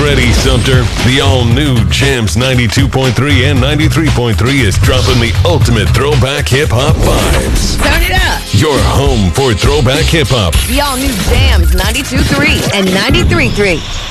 ready, Sumter. The all-new Jams 92.3 and 93.3 is dropping the ultimate throwback hip-hop vibes. Turn it up. Your home for throwback hip-hop. The all-new Jams 92.3 and 93.3.